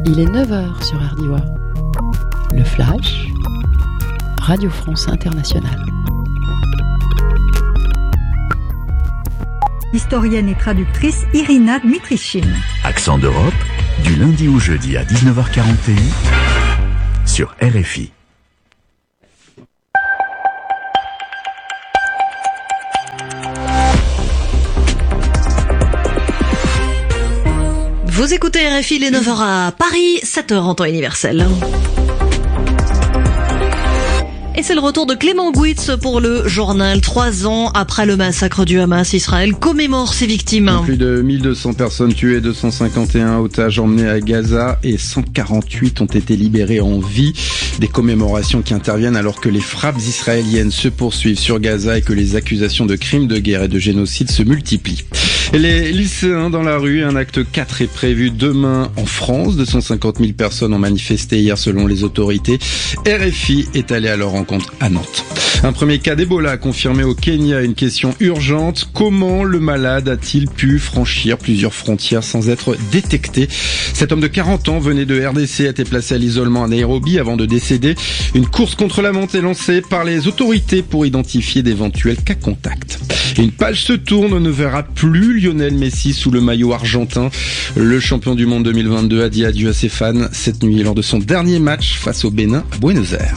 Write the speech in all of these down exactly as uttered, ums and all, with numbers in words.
Il est neuf heures sur R D W A. Le Flash, Radio France Internationale. Historienne et traductrice Irina Dmitrichine. Accent d'Europe, du lundi au jeudi à dix-neuf heures quarante et un sur R F I. Vous écoutez R F I, les neuf heures à Paris, sept heures en temps universel. Et c'est le retour de Clément Gouitz pour le journal. Trois ans après le massacre du Hamas, Israël commémore ses victimes. Plus de mille deux cents personnes tuées, deux cent cinquante et un otages emmenés à Gaza et cent quarante-huit ont été libérés en vie. Des commémorations qui interviennent alors que les frappes israéliennes se poursuivent sur Gaza et que les accusations de crimes de guerre et de génocide se multiplient. Et les lycéens dans la rue, un acte quatre est prévu demain en France. deux cent cinquante mille personnes ont manifesté hier selon les autorités. R F I est allé à leur rencontre à Nantes. Un premier cas d'Ebola confirmé au Kenya, une question urgente. Comment le malade a-t-il pu franchir plusieurs frontières sans être détecté? Cet homme de quarante ans venait de R D C, a été placé à l'isolement à Nairobi avant de décéder. Une course contre la monte est lancée par les autorités pour identifier d'éventuels cas contacts. Une page se tourne, on ne verra plus Lionel Messi sous le maillot argentin. Le champion du monde deux mille vingt-deux a dit adieu à ses fans cette nuit lors de son dernier match face au Bénin à Buenos Aires.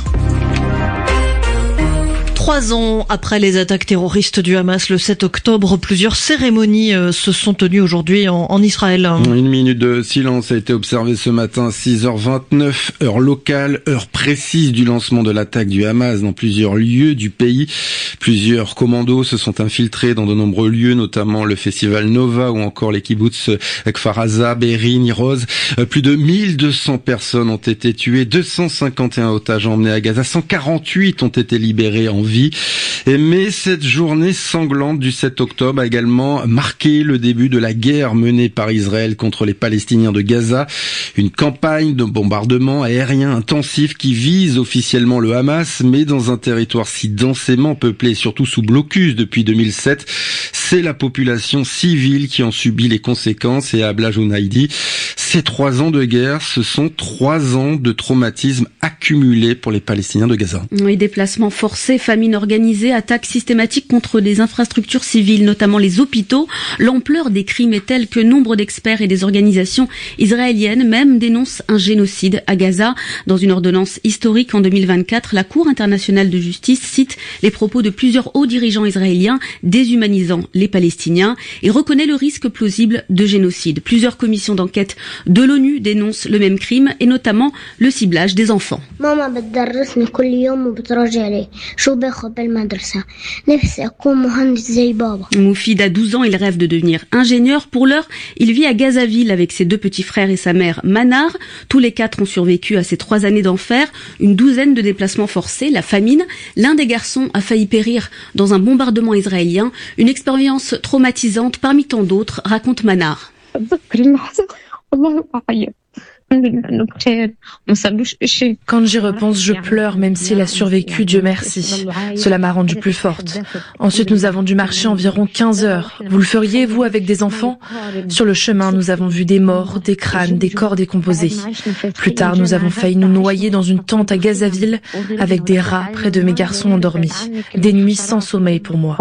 Trois ans après les attaques terroristes du Hamas le sept octobre, plusieurs cérémonies euh, se sont tenues aujourd'hui en, en Israël. Une minute de silence a été observée ce matin à six heures vingt-neuf, heure locale, heure précise du lancement de l'attaque du Hamas dans plusieurs lieux du pays. Plusieurs commandos se sont infiltrés dans de nombreux lieux, notamment le festival Nova ou encore les kibboutz Kfar Aza, Be'eri, Niroz. Plus de mille deux cents personnes ont été tuées, deux cent cinquante et un otages emmenés à Gaza, cent quarante-huit ont été libérés en vie. Mais cette journée sanglante du sept octobre a également marqué le début de la guerre menée par Israël contre les Palestiniens de Gaza. Une campagne de bombardement aérien intensif qui vise officiellement le Hamas, mais dans un territoire si densément peuplé et surtout sous blocus depuis deux mille sept, c'est la population civile qui en subit les conséquences. Et Abla Jounaidi, ces trois ans de guerre, ce sont trois ans de traumatisme accumulés pour les Palestiniens de Gaza. Oui, déplacements forcés, famine organisée, attaques systématiques contre des infrastructures civiles, notamment les hôpitaux. L'ampleur des crimes est telle que nombre d'experts et des organisations israéliennes même dénoncent un génocide à Gaza. Dans une ordonnance historique en deux mille vingt-quatre, la Cour internationale de justice cite les propos de plusieurs hauts dirigeants israéliens déshumanisant les Palestiniens et reconnaît le risque plausible de génocide. Plusieurs commissions d'enquête de l'ONU dénoncent le même crime et notamment le ciblage des enfants. Moufid a douze ans, il rêve de devenir ingénieur. Pour l'heure, il vit à Gazaville avec ses deux petits frères et sa mère Manar. Tous les quatre ont survécu à ces trois années d'enfer, une douzaine de déplacements forcés, la famine. L'un des garçons a failli périr dans un bombardement israélien. Une expérience traumatisante parmi tant d'autres, raconte Manar. Quand j'y repense, je pleure, même s'il a survécu, Dieu merci. Cela m'a rendue plus forte. Ensuite, nous avons dû marcher environ quinze heures. Vous le feriez, vous, avec des enfants? Sur le chemin, nous avons vu des morts, des crânes, des corps décomposés. Plus tard, nous avons failli nous noyer dans une tente à Gazaville, avec des rats près de mes garçons endormis. Des nuits sans sommeil pour moi.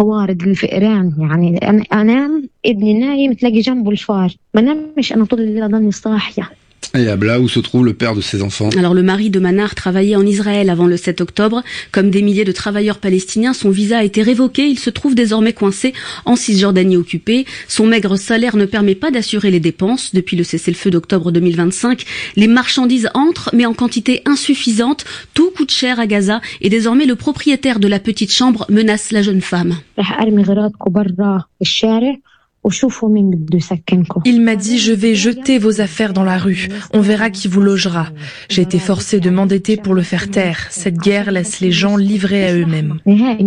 Et Abla, où se trouve le père de ses enfants? Alors le mari de Manar travaillait en Israël avant le sept octobre. Comme des milliers de travailleurs palestiniens, son visa a été révoqué. Il se trouve désormais coincé en Cisjordanie occupée. Son maigre salaire ne permet pas d'assurer les dépenses. Depuis le cessez-le-feu d'octobre deux mille vingt-cinq, les marchandises entrent, mais en quantité insuffisante. Tout coûte cher à Gaza et désormais le propriétaire de la petite chambre menace la jeune femme. Il m'a dit, je vais jeter vos affaires dans la rue. On verra qui vous logera. J'ai été forcée de m'endetter pour le faire taire. Cette guerre laisse les gens livrés à eux-mêmes.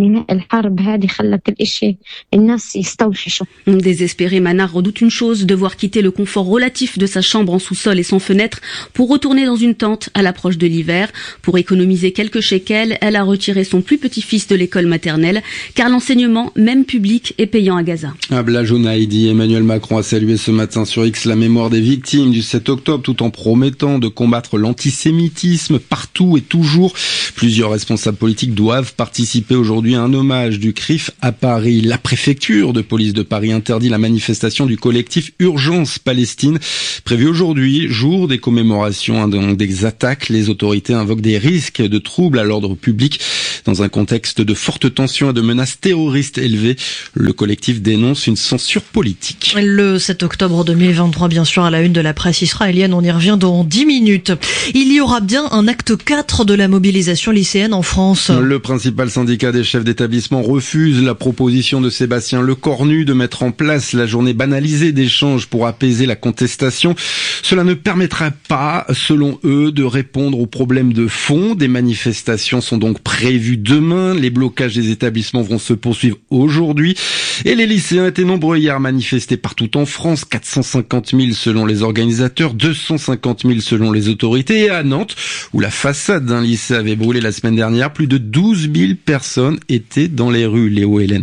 Désespéré, Manar redoute une chose, devoir quitter le confort relatif de sa chambre en sous-sol et sans fenêtre pour retourner dans une tente à l'approche de l'hiver. Pour économiser quelques shekels, elle a retiré son plus petit fils de l'école maternelle, car l'enseignement, même public, est payant à Gaza. Abla Jounaidi midi, Emmanuel Macron a salué ce matin sur X la mémoire des victimes du sept octobre tout en promettant de combattre l'antisémitisme partout et toujours. Plusieurs responsables politiques doivent participer aujourd'hui à un hommage du C R I F à Paris. La préfecture de police de Paris interdit la manifestation du collectif Urgence Palestine prévue aujourd'hui, jour des commémorations des attaques. Les autorités invoquent des risques de troubles à l'ordre public dans un contexte de forte tension et de menaces terroristes élevées. Le collectif dénonce une censure politique. Le sept octobre deux mille vingt-trois, bien sûr, à la une de la presse israélienne, on y revient dans dix minutes. Il y aura bien un acte quatre de la mobilisation lycéenne en France. Le principal syndicat des chefs d'établissement refuse la proposition de Sébastien Lecornu de mettre en place la journée banalisée d'échange pour apaiser la contestation. Cela ne permettra pas, selon eux, de répondre aux problèmes de fond. Des manifestations sont donc prévues demain. Les blocages des établissements vont se poursuivre aujourd'hui. Et les lycéens étaient nombreux hier à manifester partout en France. quatre cent cinquante mille selon les organisateurs, deux cent cinquante mille selon les autorités. Et à Nantes, où la façade d'un lycée avait brûlé la semaine dernière, plus de douze mille personnes étaient dans les rues. Léo Hélène.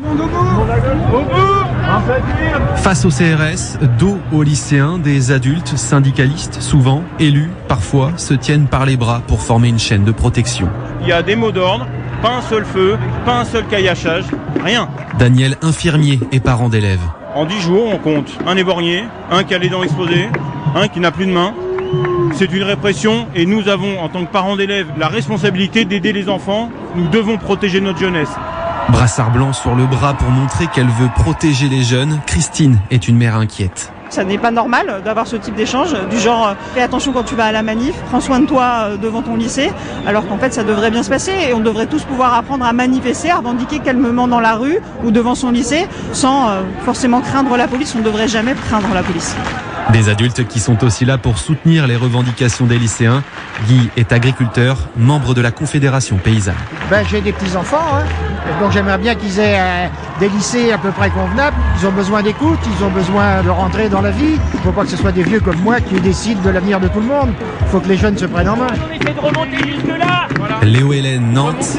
Face au C R S, dos aux lycéens, des adultes, syndicalistes, souvent élus, parfois, se tiennent par les bras pour former une chaîne de protection. Il y a des mots d'ordre, pas un seul feu, pas un seul caillachage, rien. Daniel, infirmier et parent d'élèves. En dix jours, on compte un éborgné, un qui a les dents explosées, un qui n'a plus de main. C'est une répression et nous avons, en tant que parents d'élèves, la responsabilité d'aider les enfants. Nous devons protéger notre jeunesse. Brassard blanc sur le bras pour montrer qu'elle veut protéger les jeunes, Christine est une mère inquiète. Ça n'est pas normal d'avoir ce type d'échange, du genre « fais attention quand tu vas à la manif, prends soin de toi devant ton lycée », alors qu'en fait ça devrait bien se passer et on devrait tous pouvoir apprendre à manifester, à revendiquer calmement dans la rue ou devant son lycée sans euh, forcément craindre la police. On ne devrait jamais craindre la police. Des adultes qui sont aussi là pour soutenir les revendications des lycéens. Guy est agriculteur, membre de la Confédération paysanne. Ben, j'ai des petits-enfants, hein, donc j'aimerais bien qu'ils aient euh, des lycées à peu près convenables. Ils ont besoin d'écoute, ils ont besoin de rentrer dans la vie. Il ne faut pas que ce soit des vieux comme moi qui décident de l'avenir de tout le monde. Il faut que les jeunes se prennent en main. On essaie de remonter jusque-là. Voilà. Léo Hélène, Nantes,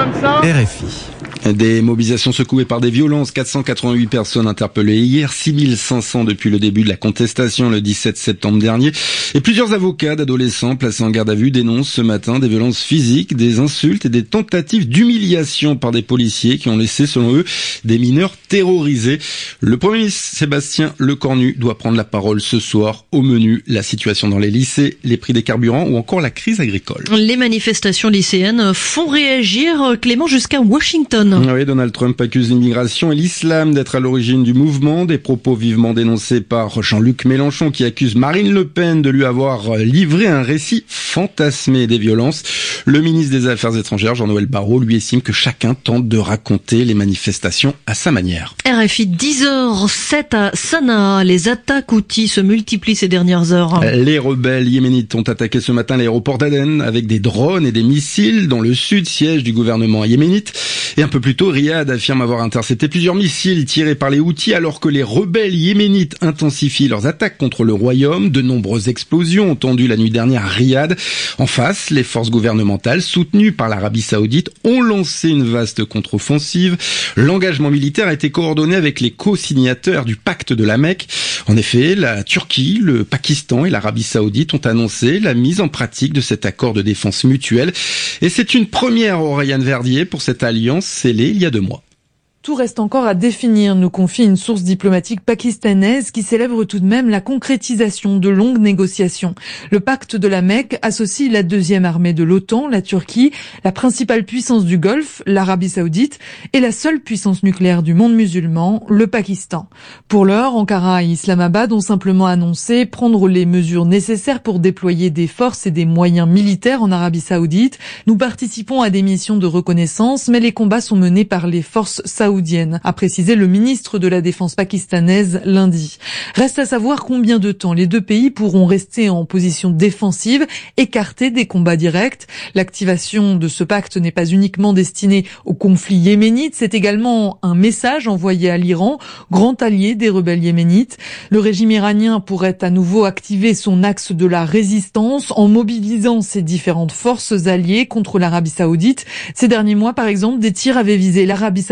R F I. Des mobilisations secouées par des violences, quatre cent quatre-vingt-huit personnes interpellées hier, six mille cinq cents depuis le début de la contestation le dix-sept septembre dernier. Et plusieurs avocats d'adolescents placés en garde à vue dénoncent ce matin des violences physiques, des insultes et des tentatives d'humiliation par des policiers qui ont laissé, selon eux, des mineurs terrorisés. Le Premier ministre Sébastien Lecornu doit prendre la parole ce soir. Au menu, la situation dans les lycées, les prix des carburants ou encore la crise agricole. Les manifestations lycéennes font réagir, Clément, jusqu'à Washington. Oui, Donald Trump accuse l'immigration et l'islam d'être à l'origine du mouvement. Des propos vivement dénoncés par Jean-Luc Mélenchon qui accuse Marine Le Pen de lui avoir livré un récit fantasmé des violences. Le ministre des Affaires étrangères, Jean-Noël Barrot, lui estime que chacun tente de raconter les manifestations à sa manière. R F I, dix heures sept à Sanaa. Les attaques outils se multiplient ces dernières heures. Les rebelles yéménites ont attaqué ce matin l'aéroport d'Aden avec des drones et des missiles dans le sud, siège du gouvernement yéménite. Et un peu plus tôt, Riyad affirme avoir intercepté plusieurs missiles tirés par les Houthis alors que les rebelles yéménites intensifient leurs attaques contre le royaume. De nombreuses explosions ont entendu la nuit dernière à Riyad. En face, les forces gouvernementales, soutenues par l'Arabie Saoudite, ont lancé une vaste contre-offensive. L'engagement militaire a été coordonné avec les co-signataires du pacte de la Mecque. En effet, la Turquie, le Pakistan et l'Arabie Saoudite ont annoncé la mise en pratique de cet accord de défense mutuelle. Et c'est une première, Aurélien Verdier, pour cette alliance scellée il y a deux mois. Tout reste encore à définir, nous confie une source diplomatique pakistanaise qui célèbre tout de même la concrétisation de longues négociations. Le pacte de la Mecque associe la deuxième armée de l'OTAN, la Turquie, la principale puissance du Golfe, l'Arabie Saoudite, et la seule puissance nucléaire du monde musulman, le Pakistan. Pour l'heure, Ankara et Islamabad ont simplement annoncé prendre les mesures nécessaires pour déployer des forces et des moyens militaires en Arabie Saoudite. Nous participons à des missions de reconnaissance, mais les combats sont menés par les forces saoudiennes, a précisé le ministre de la Défense pakistanaise lundi. Reste à savoir combien de temps les deux pays pourront rester en position défensive, écartés des combats directs. L'activation de ce pacte n'est pas uniquement destinée au conflit yéménite, c'est également un message envoyé à l'Iran, grand allié des rebelles yéménites. Le régime iranien pourrait à nouveau activer son axe de la résistance en mobilisant ses différentes forces alliées contre l'Arabie Saoudite. Ces derniers mois, par exemple, des tirs avaient visé l'Arabie Saoudite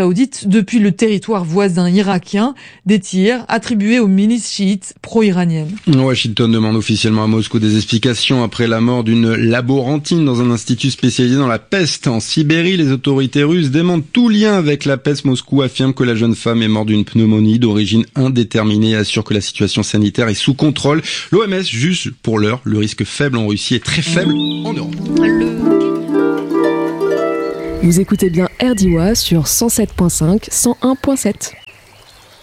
depuis le territoire voisin irakien, des tirs attribués aux milices chiites pro-iraniennes. Washington demande officiellement à Moscou des explications après la mort d'une laborantine dans un institut spécialisé dans la peste en Sibérie. Les autorités russes démentent tout lien avec la peste. Moscou affirme que la jeune femme est morte d'une pneumonie d'origine indéterminée et assure que la situation sanitaire est sous contrôle. L'O M S juge pour l'heure le risque faible en Russie et très faible en Europe. Vous écoutez bien R D I W A sur cent sept virgule cinq, cent un virgule sept.